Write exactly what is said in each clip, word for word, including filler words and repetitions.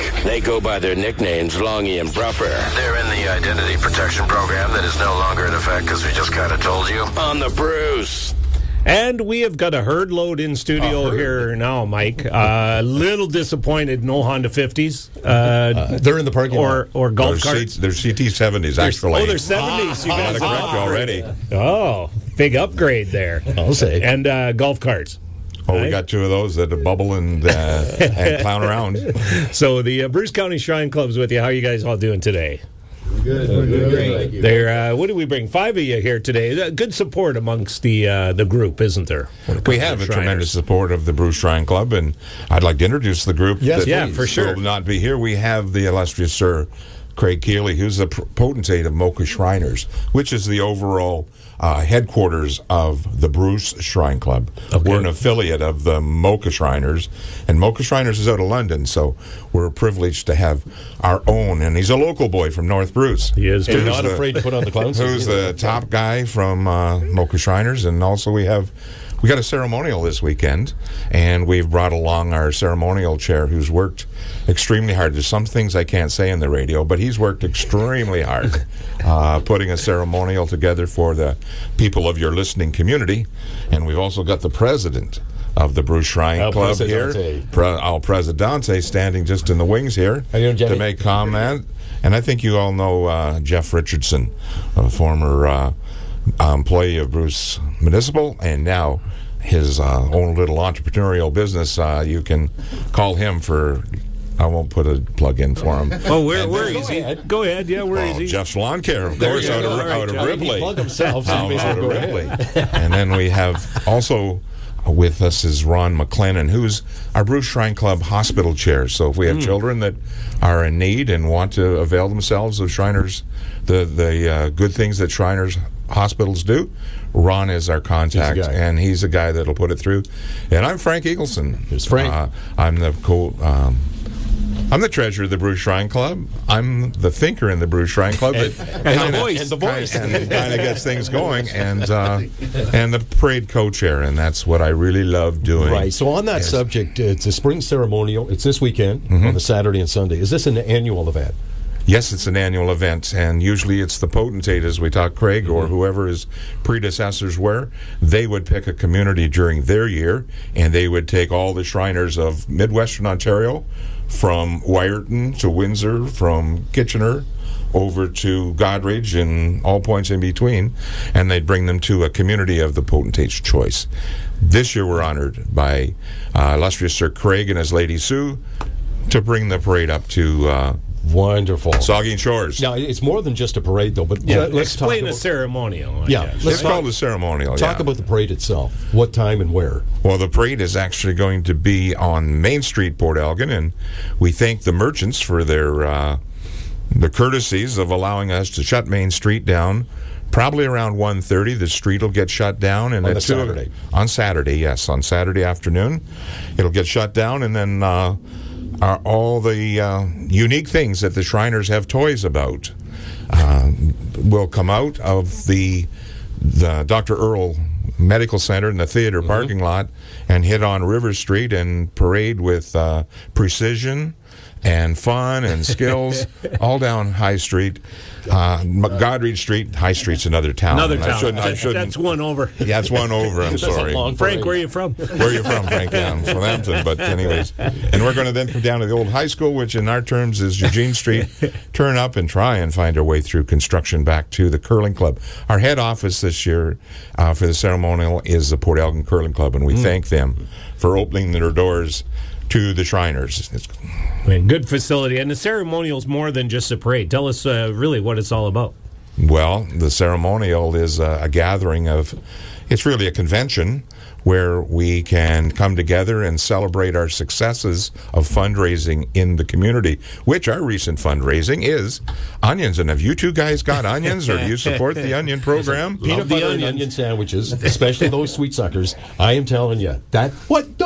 They go by their nicknames, Longy and Bruffer. They're in the identity protection program that is no longer in effect because we just kind of told you. On the Bruce. And we have got a herd load in studio herd. here now, Mike. A uh, little disappointed, no Honda fifties. Uh, Uh, they're in the parking or, lot. or golf There's carts. C- There's C T seventies, actually. Oh, there's seventies. You I guys got a correct you already. Oh, big upgrade there. I'll say. And uh, golf carts. Oh, we Right. got two of those that bubble and, uh, and clown around. So the uh, Bruce County Shrine Club's with you. How are you guys all doing today? Good. We're doing great. There, uh, what did we bring? Five of you here today. Uh, Good support amongst the uh, the group, isn't there? when it We comes have to a Shriners? tremendous support of the Bruce Shrine Club, and I'd like to introduce the group. Yes, that yeah, for sure. will not be here. We have the illustrious Sir Craig Keeley, who's the pr- potentate of Mocha Shriners, which is the overall uh, headquarters of the Bruce Shrine Club. Okay. We're an affiliate of the Mocha Shriners, and Mocha Shriners is out of London, so we're privileged to have our own. And he's a local boy from North Bruce. He is. And Who's not the- afraid to put on the clown suit. Who's the top guy from uh, Mocha Shriners, and also we have we got a ceremonial this weekend, and we've brought along our ceremonial chair, who's worked extremely hard. There's some things I can't say in the radio, but he's worked extremely hard uh, putting a ceremonial together for the people of your listening community. And we've also got the president of the Bruce Shrine El Club Presidente. here, Pre- El Presidente, standing just in the wings here How you doing, Jimmy? to make comment. And I think you all know uh, Jeff Richardson, a former uh, employee of Bruce Municipal, and now his uh, own little entrepreneurial business. Uh, you can call him for. I won't put a plug in for him. Oh, where, And where then- is he? Go ahead. Yeah, where is Oh, he? Jeff's Lawn Care, of There course, you out go. of, All right, out of Johnny, he Ripley. plugged himself, so Out- he may as out well of go Ripley. ahead. And then we have also with us is Ron McLennan, who's our Bruce Shrine Club hospital chair. So if we have children that are in need and want to avail themselves of Shriners, the the uh, good things that Shriners hospitals do, Ron is our contact, He's the guy. and he's the guy that'll put it through. And I'm Frank Eagleson. Here's Frank. Uh, I'm the co. Um, I'm the treasurer of the Bruce Shrine Club. I'm the thinker in the Bruce Shrine Club. And- that and the kinda- voice. And the voice. And kind of gets things going. And uh, and the parade co-chair, and that's what I really love doing. Right. So on that Yes. subject, uh, it's a spring ceremonial. It's this weekend Mm-hmm. on the Saturday and Sunday. Is this an annual event? Yes, it's an annual event, and usually it's the potentate, as we talk, Craig, or whoever his predecessors were. They would pick a community during their year, and they would take all the Shriners of Midwestern Ontario, from Wyerton to Windsor, from Kitchener over to Godrich, and all points in between, and they'd bring them to a community of the potentate's choice. This year we're honored by uh, illustrious Sir Craig and his Lady Sue to bring the parade up to uh, Wonderful. Saugeen Shores. Now, it's more than just a parade, though, but Yeah, let- let's talk explain a about, ceremonial. I Yeah, guess. let's It's called the ceremonial. talk yeah. about the parade itself. What time and where? Well, the parade is actually going to be on Main Street, Port Elgin, and we thank the merchants for their uh, the courtesies of allowing us to shut Main Street down. Probably around one thirty, the street will get shut down, and On at the two- Saturday. On Saturday, yes, on Saturday afternoon, it'll get shut down, and then uh, are all the uh, unique things that the Shriners have toys about uh, will come out of the the Doctor Earl Medical Center in the theater parking lot and hit on River Street and parade with uh, precision and fun and skills all down High Street. Uh, Godrich Street, High Street's another town. Another and town. I shouldn't, I That- shouldn't, that's one over. yeah, it's one over. I'm That's a sorry. long Frank, parade. where are you from? Where are you from, Frank? Yeah, I'm from Hampton, but anyways. And we're going to then come down to the old high school, which in our terms is Eugene Street, turn up and try and find our way through construction back to the Curling Club. Our head office this year uh, for the ceremonial is the Port Elgin Curling Club, and we thank them for opening their doors to the Shriners. It's, I mean, good facility. And the ceremonial's more than just a parade. Tell us uh, really what it's all about. well, the ceremonial is a, a gathering of, it's really a convention where we can come together and celebrate our successes of fundraising in the community, which our recent fundraising is onions. And have you two guys got onions, or do you support the onion program? Peanut butter and onion sandwiches, especially those sweet suckers. I am telling you that. What? Don't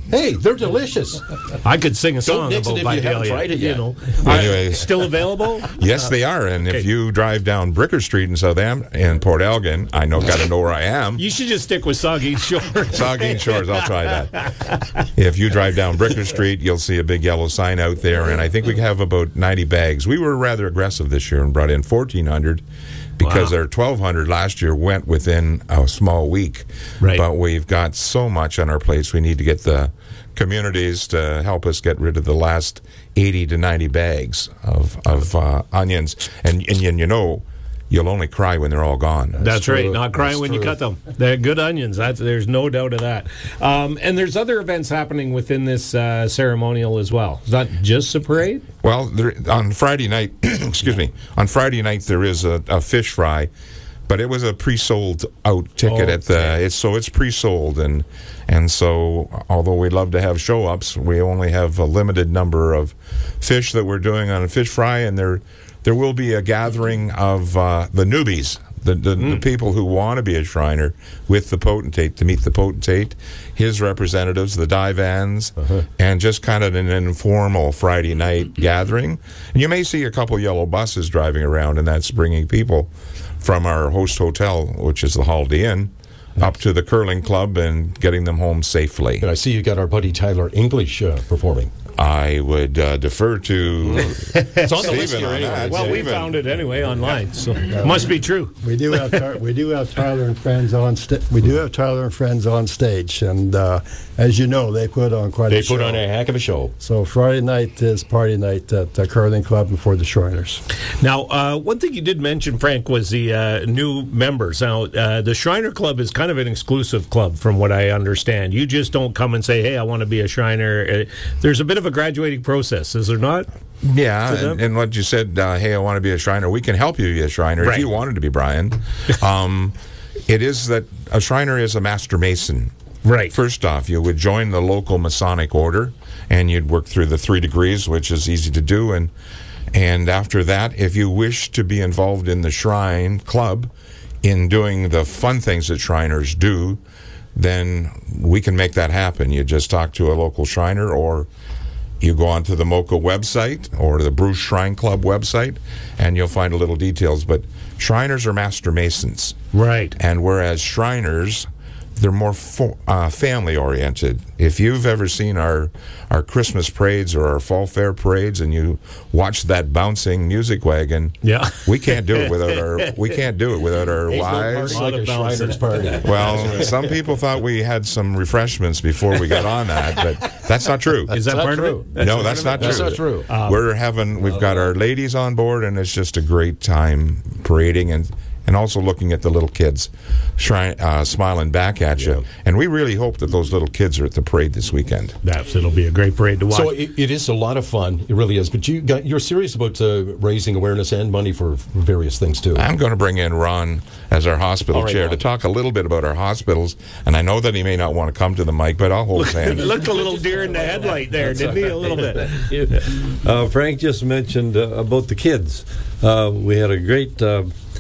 Hey, they're delicious. I could sing a song mix it about if you haven't Vidalia. tried it You yet. know, Anyway. Are still available? Yes, they are. And Okay. if you drive down Bricker Street in Southampton, in Port Elgin, I know, got to know where I am. You should just stick with Soggy Shores. Saugeen Shores, I'll try that. If you drive down Bricker Street, you'll see a big yellow sign out there, and I think we have about ninety bags. We were rather aggressive this year and brought in fourteen hundred because Wow. our twelve hundred last year went within a small week. Right. But we've got so much on our plates, we need to get the communities to help us get rid of the last eighty to ninety bags of, of uh, onions. And, and, and you know, you'll only cry when they're all gone. That's right. true. Not crying That's when you true. cut them. They're good onions. That's, there's no doubt of that. Um, and there's other events happening within this uh, ceremonial as well. It's not just a parade. Well, there, on Friday night, excuse me, on Friday night there is a, a fish fry, but it was a pre-sold out ticket Oh, at the. It's, so it's pre-sold, and and so although we'd love to have show ups, we only have a limited number of fish that we're doing on a fish fry, and there there will be a gathering of uh, the newbies. The, the, Mm. the people who want to be a Shriner with the potentate to meet the potentate, his representatives, the divans, Uh-huh. and just kind of an informal Friday night gathering. And you may see a couple yellow buses driving around, and that's bringing people from our host hotel, which is the Holiday Inn, up to the curling club and getting them home safely. And I see you got our buddy Tyler English uh, performing. I would uh, defer to It's on the list Stephen here on anyway. that. Well, we Stephen. found it anyway online, so must be true. We do have Ty- we do have Tyler and friends on sta- we do have Tyler and friends on stage, and uh, as you know, they put on quite They a show. put on a heck of a show. So Friday night is party night at the curling club and for the Shriners. Now, uh, one thing you did mention, Frank, was the uh, new members. Now, uh, the Shriner Club is kind of an exclusive club, from what I understand. You just don't come and say, "Hey, I want to be a Shriner." Uh, there's a bit of a graduating process, is there not? Yeah, them? and, and what you said, uh, hey, I want to be a Shriner. We can help you be a Shriner Right. if you wanted to be, Brian. Um, it is that a Shriner is a master mason. Right. First off, you would join the local Masonic order, and you'd work through the three degrees, which is easy to do. And and after that, if you wish to be involved in the Shrine Club, in doing the fun things that Shriners do, then we can make that happen. You just talk to a local Shriner, or you go onto the MoCA website or the Bruce Shrine Club website, and you'll find a little details. But Shriners are master masons. Right. And whereas Shriners, they're more fo- uh, family-oriented. If you've ever seen our, our Christmas parades or our fall fair parades, and you watch that bouncing music wagon, Yeah. we can't do it without our we can't do it without our Ain't no wives. party like a Shriners party. Well, some people thought we had some refreshments before we got on that, but that's not true. Is that not part true. of it? No, that's not true. That's not true. We're having, we've got our ladies on board, and it's just a great time parading and and also looking at the little kids shrine, uh, smiling back at you. And we really hope that those little kids are at the parade this weekend. That's, it'll be a great parade to watch. So it, it is a lot of fun. It really is. But you got, you're serious about uh, raising awareness and money for various things, too. I'm going to bring in Ron as our hospital All right, chair Ron. to talk a little bit about our hospitals. And I know that he may not want to come to the mic, but I'll hold his hand. Looked a little deer in the headlight there, didn't he? A little bit. Uh, Frank just mentioned uh, about the kids. Uh, we had a great uh,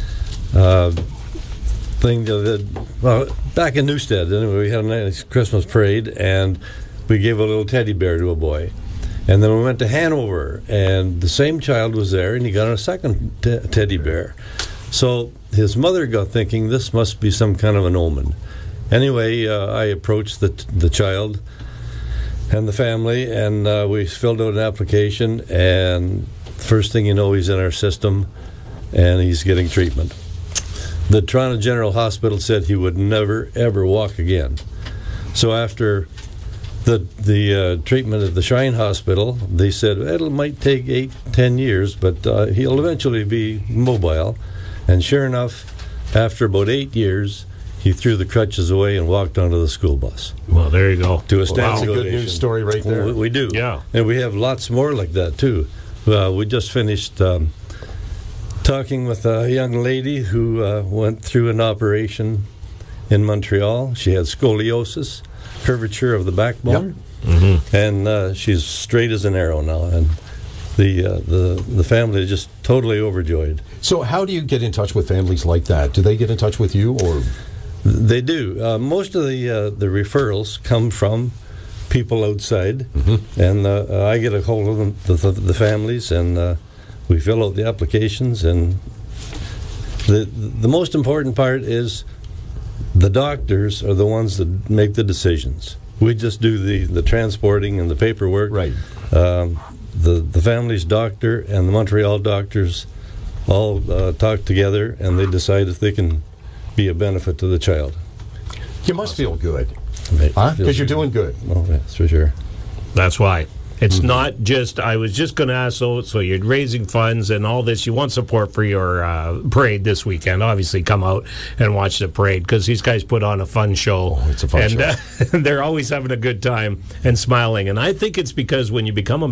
uh, thing that, well, back in Newstead. Anyway, we had a nice Christmas parade, and we gave a little teddy bear to a boy. And then we went to Hanover, and the same child was there, and he got a second t- teddy bear. So his mother got thinking this must be some kind of an omen. Anyway, uh, I approached the the child and the family, and uh, we filled out an application, and first thing you know, he's in our system, and he's getting treatment. The Toronto General Hospital said he would never, ever walk again. So after the the uh, treatment at the Shrine Hospital, they said it might take eight, ten years, but uh, he'll eventually be mobile. And sure enough, after about eight years, he threw the crutches away and walked onto the school bus. Well, there you go. To a That's standing a good ovation. news story right there. We, we do. Yeah. And we have lots more like that, too. Uh, we just finished um, talking with a young lady who uh, went through an operation in Montreal. She had scoliosis, curvature of the backbone, and uh, she's straight as an arrow now. And the, uh, the, the family is just totally overjoyed. So how do you get in touch with families like that? Do they get in touch with you, or They do. Uh, most of the uh, the referrals come from people outside, Mm-hmm. and uh, uh, I get a hold of them, the, the, the families, and uh, we fill out the applications. And the the most important part is the doctors are the ones that make the decisions. We just do the, the transporting and the paperwork. Right. Um, the the family's doctor and the Montreal doctors all uh, talk together, and they decide if they can be a benefit to the child. You must feel good, Right. huh? Because you're doing good. Oh, yes, for sure. That's why. It's not just, I was just going to ask, so, so you're raising funds and all this. You want support for your uh, parade this weekend. Obviously, come out and watch the parade, because these guys put on a fun show. Oh, it's a fun and, show. Uh, they're always having a good time and smiling. And I think it's because when you become a